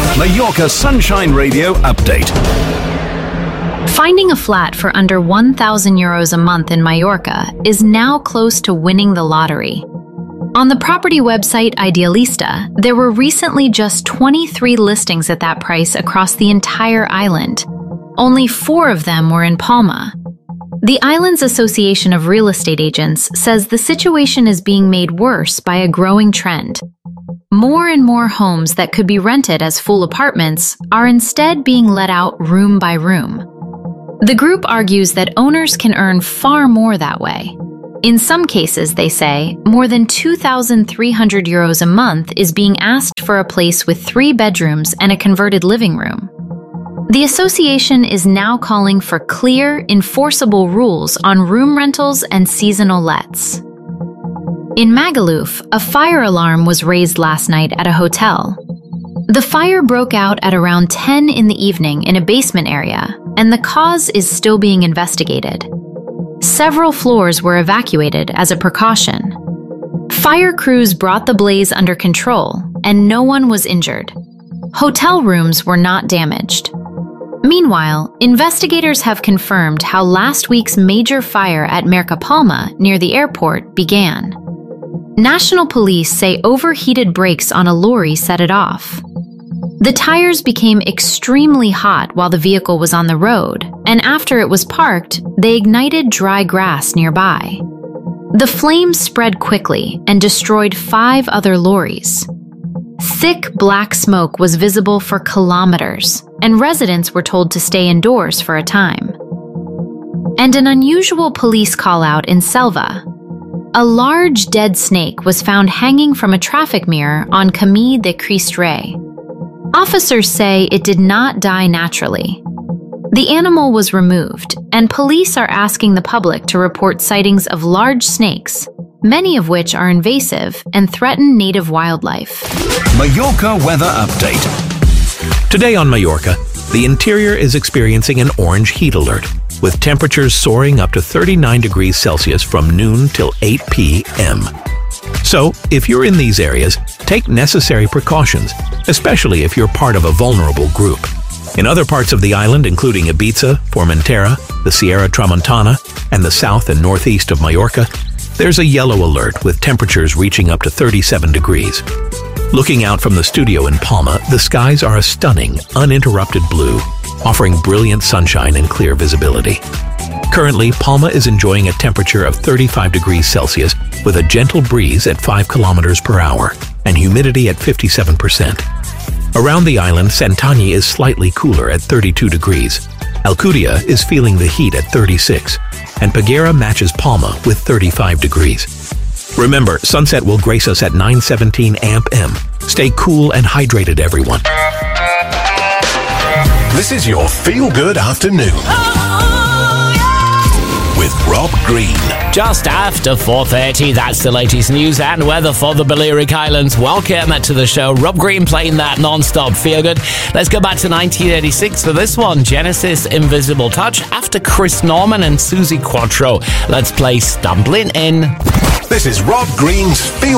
Mallorca Sunshine Radio update. Finding a flat for under 1,000 euros a month in Mallorca is now close to winning the lottery. On the property website Idealista, there were recently just 23 listings at that price across the entire island. Only 4 of them were in Palma. The island's Association of Real Estate Agents says the situation is being made worse by a growing trend. More and more homes that could be rented as full apartments are instead being let out room by room. The group argues that owners can earn far more that way. In some cases, they say, more than 2,300 euros a month is being asked for a place with 3 bedrooms and a converted living room. The association is now calling for clear, enforceable rules on room rentals and seasonal lets. In Magaluf, a fire alarm was raised last night at a hotel. The fire broke out at around 10 in the evening in a basement area, and the cause is still being investigated. Several floors were evacuated as a precaution. Fire crews brought the blaze under control, and no one was injured. Hotel rooms were not damaged. Meanwhile, investigators have confirmed how last week's major fire at Mercapalma near the airport began. National police say overheated brakes on a lorry set it off. The tires became extremely hot while the vehicle was on the road, and after it was parked, they ignited dry grass nearby. The flames spread quickly and destroyed 5 other lorries. Thick black smoke was visible for kilometers, and residents were told to stay indoors for a time. And an unusual police call-out in Selva. A large dead snake was found hanging from a traffic mirror on Camí de Crist Rei. Officers say it did not die naturally. The animal was removed, and police are asking the public to report sightings of large snakes, many of which are invasive and threaten native wildlife. Mallorca weather update. Today on Mallorca, the interior is experiencing an orange heat alert, with temperatures soaring up to 39 degrees Celsius from noon till 8 p.m. So, if you're in these areas, take necessary precautions, especially if you're part of a vulnerable group. In other parts of the island, including Ibiza, Formentera, the Sierra Tramontana, and the south and northeast of Mallorca, there's a yellow alert with temperatures reaching up to 37 degrees. Looking out from the studio in Palma, the skies are a stunning, uninterrupted blue, offering brilliant sunshine and clear visibility. Currently, Palma is enjoying a temperature of 35 degrees Celsius with a gentle breeze at 5 kilometers per hour and humidity at 57%. Around the island, Santanyí is slightly cooler at 32 degrees. Alcudia is feeling the heat at 36, and Peguera matches Palma with 35 degrees. Remember, sunset will grace us at 9:17 a.m. Stay cool and hydrated, everyone. This is your feel-good afternoon with Rob Green. Just after 4:30, that's the latest news and weather for the Balearic Islands. Welcome to the show. Rob Green playing that non-stop feel-good. Let's go back to 1986 for this one. Genesis Invisible Touch. After Chris Norman and Susie Quattro, let's play Stumbling In. This is Rob Green's Feel